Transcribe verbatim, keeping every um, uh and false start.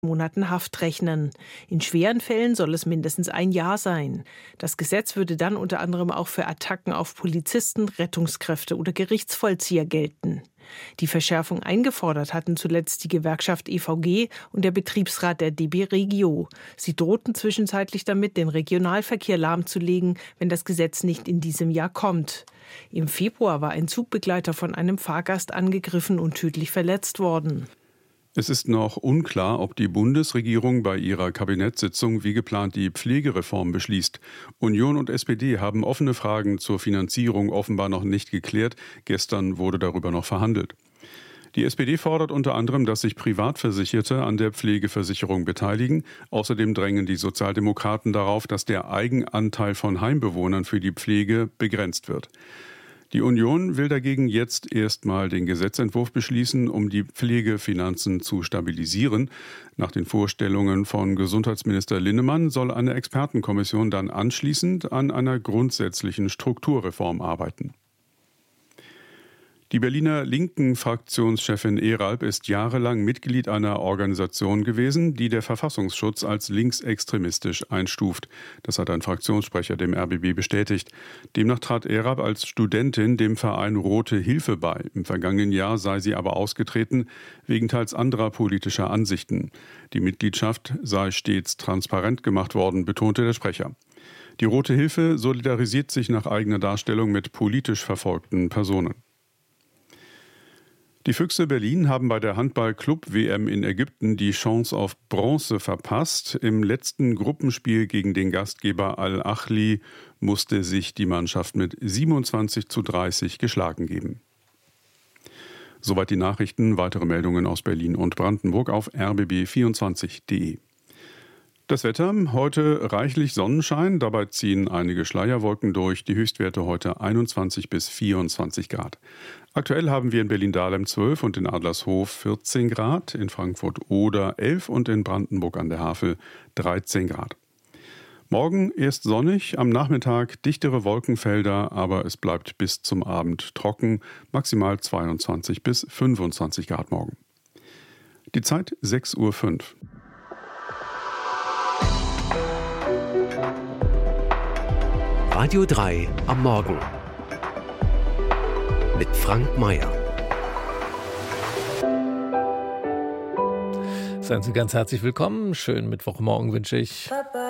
Monaten Haft rechnen. In schweren Fällen soll es mindestens ein Jahr sein. Das Gesetz würde dann unter anderem auch für Attacken auf Polizisten, Rettungskräfte oder Gerichtsvollzieher gelten. Die Verschärfung eingefordert hatten zuletzt die Gewerkschaft E V G und der Betriebsrat der D B Regio. Sie drohten zwischenzeitlich damit, den Regionalverkehr lahmzulegen, wenn das Gesetz nicht in diesem Jahr kommt. Im Februar war ein Zugbegleiter von einem Fahrgast angegriffen und tödlich verletzt worden. Es ist noch unklar, ob die Bundesregierung bei ihrer Kabinettssitzung wie geplant die Pflegereform beschließt. Union und S P D haben offene Fragen zur Finanzierung offenbar noch nicht geklärt. Gestern wurde darüber noch verhandelt. Die S P D fordert unter anderem, dass sich Privatversicherte an der Pflegeversicherung beteiligen. Außerdem drängen die Sozialdemokraten darauf, dass der Eigenanteil von Heimbewohnern für die Pflege begrenzt wird. Die Union will dagegen jetzt erstmal den Gesetzentwurf beschließen, um die Pflegefinanzen zu stabilisieren. Nach den Vorstellungen von Gesundheitsminister Linnemann soll eine Expertenkommission dann anschließend an einer grundsätzlichen Strukturreform arbeiten. Die Berliner Linken-Fraktionschefin Eralb ist jahrelang Mitglied einer Organisation gewesen, die der Verfassungsschutz als linksextremistisch einstuft. Das hat ein Fraktionssprecher dem R B B bestätigt. Demnach trat Eralb als Studentin dem Verein Rote Hilfe bei. Im vergangenen Jahr sei sie aber ausgetreten, wegen teils anderer politischer Ansichten. Die Mitgliedschaft sei stets transparent gemacht worden, betonte der Sprecher. Die Rote Hilfe solidarisiert sich nach eigener Darstellung mit politisch verfolgten Personen. Die Füchse Berlin haben bei der Handball-Club-W M in Ägypten die Chance auf Bronze verpasst. Im letzten Gruppenspiel gegen den Gastgeber Al-Ahly musste sich die Mannschaft mit siebenundzwanzig zu dreißig geschlagen geben. Soweit die Nachrichten. Weitere Meldungen aus Berlin und Brandenburg auf r b b vierundzwanzig punkt d e. Das Wetter, heute reichlich Sonnenschein, dabei ziehen einige Schleierwolken durch, die Höchstwerte heute einundzwanzig bis vierundzwanzig Grad. Aktuell haben wir in Berlin-Dahlem zwölf und in Adlershof vierzehn Grad, in Frankfurt-Oder elf und in Brandenburg an der Havel dreizehn Grad. Morgen erst sonnig, am Nachmittag dichtere Wolkenfelder, aber es bleibt bis zum Abend trocken, maximal zweiundzwanzig bis fünfundzwanzig Grad morgen. Die Zeit sechs Uhr fünf. Radio drei am Morgen mit Frank Mayer. Seien Sie ganz herzlich willkommen. Schönen Mittwochmorgen wünsche ich.